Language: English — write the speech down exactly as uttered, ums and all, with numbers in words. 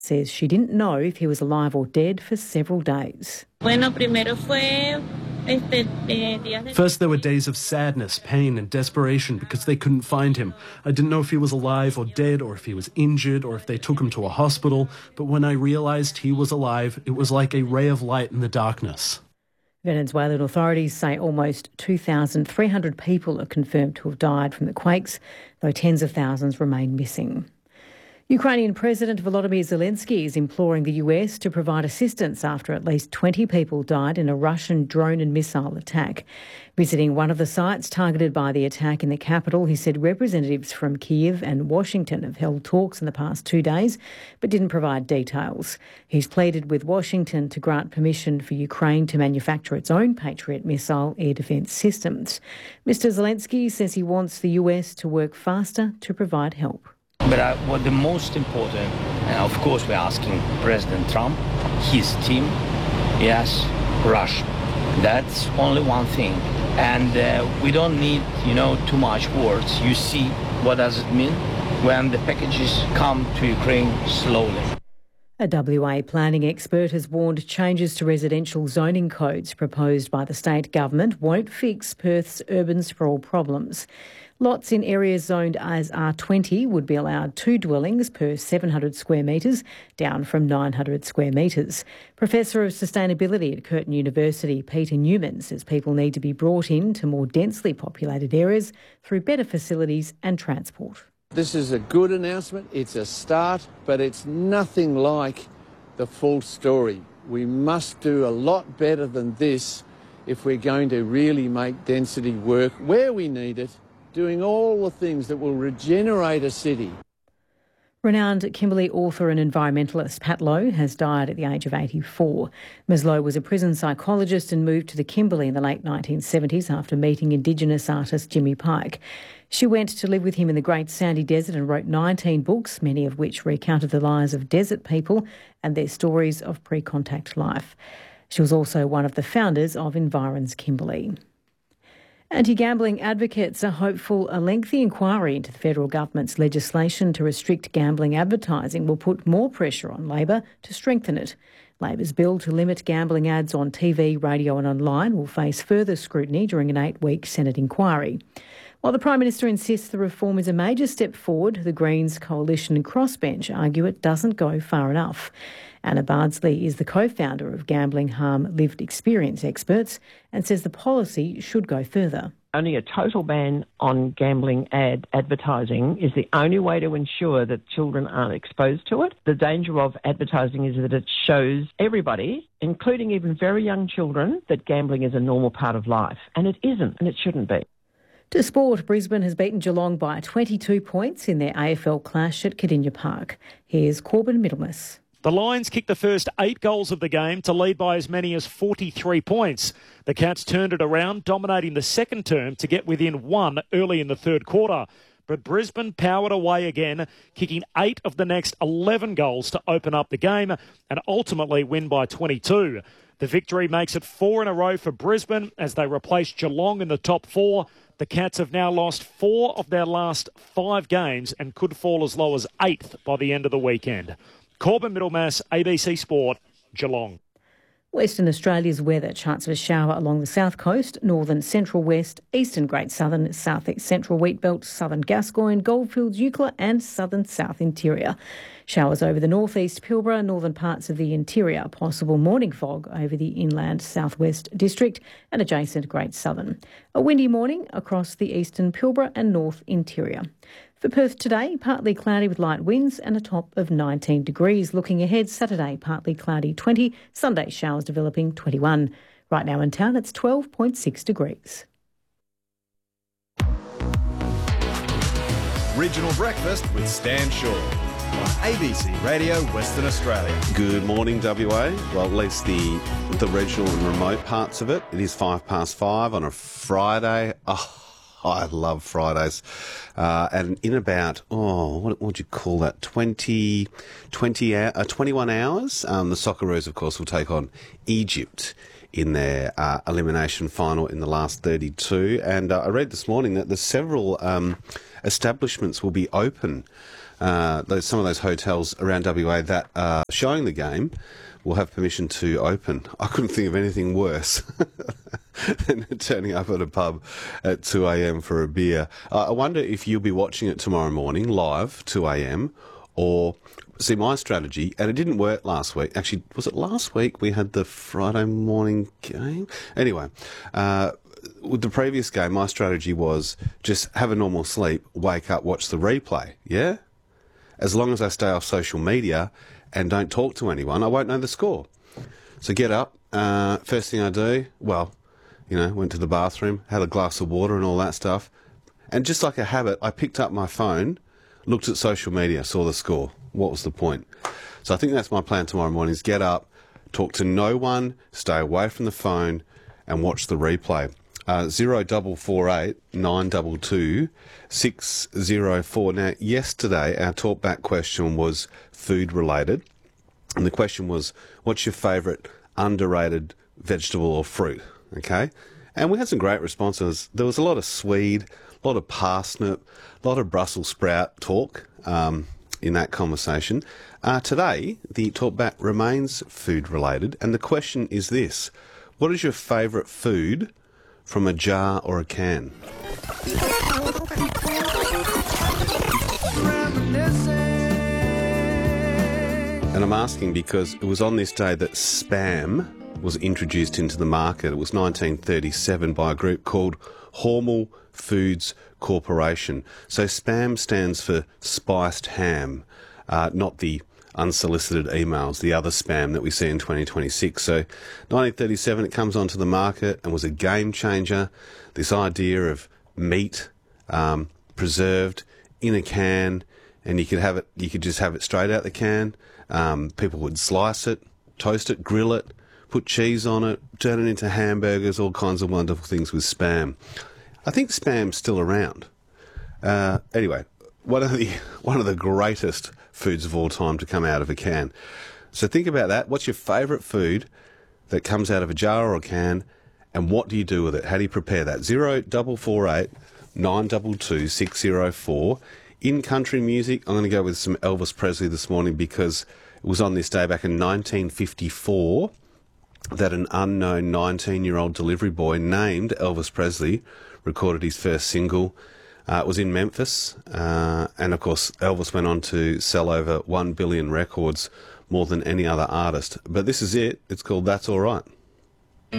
says she didn't know if he was alive or dead for several days. Bueno, primero fue First, there were days of sadness, pain and desperation because they couldn't find him. I didn't know if he was alive or dead, or if he was injured, or if they took him to a hospital. But when I realised he was alive, it was like a ray of light in the darkness. Venezuelan authorities say almost two thousand three hundred people are confirmed to have died from the quakes, though tens of thousands remain missing. Ukrainian President Volodymyr Zelensky is imploring the U S to provide assistance after at least twenty people died in a Russian drone and missile attack. Visiting one of the sites targeted by the attack in the capital, he said representatives from Kyiv and Washington have held talks in the past two days but didn't provide details. He's pleaded with Washington to grant permission for Ukraine to manufacture its own Patriot missile air defence systems. Mister Zelensky says he wants the U S to work faster to provide help. But uh, what the most important, and of course we're asking President Trump, his team, yes, Russia. That's only one thing. And uh, we don't need, you know, too much words. You see what does it mean when the packages come to Ukraine slowly. A W A planning expert has warned changes to residential zoning codes proposed by the state government won't fix Perth's urban sprawl problems. Lots in areas zoned as R twenty would be allowed two dwellings per seven hundred square metres, down from nine hundred square metres. Professor of Sustainability at Curtin University, Peter Newman, says people need to be brought in to more densely populated areas through better facilities and transport. This is a good announcement. It's a start, but it's nothing like the full story. We must do a lot better than this if we're going to really make density work where we need it, doing all the things that will regenerate a city. Renowned Kimberley author and environmentalist Pat Lowe has died at the age of eighty-four. Miz Lowe was a prison psychologist and moved to the Kimberley in the late nineteen seventies after meeting Indigenous artist Jimmy Pike. She went to live with him in the Great Sandy Desert and wrote nineteen books, many of which recounted the lives of desert people and their stories of pre-contact life. She was also one of the founders of Environs Kimberley. Anti-gambling advocates are hopeful a lengthy inquiry into the federal government's legislation to restrict gambling advertising will put more pressure on Labor to strengthen it. Labor's bill to limit gambling ads on T V, radio and online will face further scrutiny during an eight-week Senate inquiry. While the Prime Minister insists the reform is a major step forward, the Greens, Coalition and Crossbench argue it doesn't go far enough. Anna Bardsley is the co-founder of Gambling Harm Lived Experience Experts and says the policy should go further. Only a total ban on gambling ad advertising is the only way to ensure that children aren't exposed to it. The danger of advertising is that it shows everybody, including even very young children, that gambling is a normal part of life. And it isn't, and it shouldn't be. To sport, Brisbane has beaten Geelong by twenty-two points in their A F L clash at Cardinia Park. Here's Corbin Middlemiss. The Lions kicked the first eight goals of the game to lead by as many as forty-three points. The Cats turned it around, dominating the second term to get within one early in the third quarter. But Brisbane powered away again, kicking eight of the next eleven goals to open up the game and ultimately win by twenty-two. The victory makes it four in a row for Brisbane as they replace Geelong in the top four. The Cats have now lost four of their last five games and could fall as low as eighth by the end of the weekend. Corbin Middlemass, A B C Sport, Geelong. Western Australia's weather. Chance of a shower along the south coast, northern central west, eastern Great Southern, south central Wheatbelt, southern Gascoyne, Goldfields, Eucla and southern south interior. Showers over the northeast Pilbara, northern parts of the interior. Possible morning fog over the inland southwest district and adjacent Great Southern. A windy morning across the eastern Pilbara and north interior. For Perth today, partly cloudy with light winds and a top of nineteen degrees. Looking ahead, Saturday, partly cloudy twenty, Sunday showers developing twenty-one. Right now in town, it's twelve point six degrees. Regional Breakfast with Stan Shaw on A B C Radio Western Australia. Good morning, W A. Well, at least the the regional and remote parts of it. It is five past five on a Friday. Oh, I love Fridays. Uh, and in about, oh, what would you call that, twenty, twenty, uh, twenty-one hours, um, the Socceroos, of course, will take on Egypt in their uh, elimination final in the last thirty-two. And uh, I read this morning that there's several um, establishments will be open uh, those, some of those hotels around W A that are showing the game will have permission to open. I couldn't think of anything worse than turning up at a pub at two a.m. for a beer. Uh, I wonder if you'll be watching it tomorrow morning, live, two a.m, or... See, my strategy, and it didn't work last week. Actually, was it last week we had the Friday morning game? Anyway, uh, with the previous game, my strategy was just have a normal sleep, wake up, watch the replay, yeah? As long as I stay off social media and don't talk to anyone, I won't know the score. So get up, uh, first thing I do, well, you know, went to the bathroom, had a glass of water and all that stuff. And just like a habit, I picked up my phone, looked at social media, saw the score. What was the point? So I think that's my plan tomorrow morning, is get up, talk to no one, stay away from the phone and watch the replay. Uh, zero double four eight nine double two six zero four. Now, yesterday our talkback question was food related, and the question was, what's your favourite underrated vegetable or fruit? Okay, and we had some great responses. There was a lot of swede, a lot of parsnip, a lot of Brussels sprout talk um, in that conversation. Uh, today, the talkback remains food related, and the question is this: what is your favourite food from a jar or a can? And I'm asking because it was on this day that Spam was introduced into the market. It was nineteen thirty-seven by a group called Hormel Foods Corporation. So Spam stands for spiced ham, uh, not the unsolicited emails, the other spam that we see in twenty twenty-six. So nineteen thirty-seven, it comes onto the market and was a game changer. This idea of meat um, preserved in a can, and you could have it, you could just have it straight out the can. Um, people would slice it, toast it, grill it, put cheese on it, turn it into hamburgers, all kinds of wonderful things with Spam. I think Spam's still around. Uh, anyway, one of the one of the greatest foods of all time to come out of a can. So think about that. What's your favourite food that comes out of a jar or a can, and what do you do with it? How do you prepare that? Zero double four eight nine double two six zero four. In country music, I'm going to go with some Elvis Presley this morning because it was on this day back in nineteen fifty-four that an unknown nineteen-year-old delivery boy named Elvis Presley recorded his first single. Uh, it was in Memphis, uh, and of course Elvis went on to sell over one billion records, more than any other artist. But this is it. It's called That's All Right.